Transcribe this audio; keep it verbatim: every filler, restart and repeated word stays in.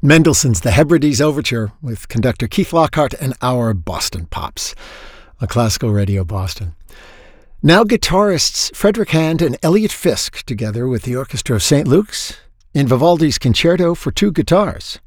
Mendelssohn's The Hebrides Overture with conductor Keith Lockhart and our Boston Pops on Classical Radio Boston. Now guitarists Frederick Hand and Elliot Fisk together with the Orchestra of Saint Luke's in Vivaldi's Concerto for Two Guitars.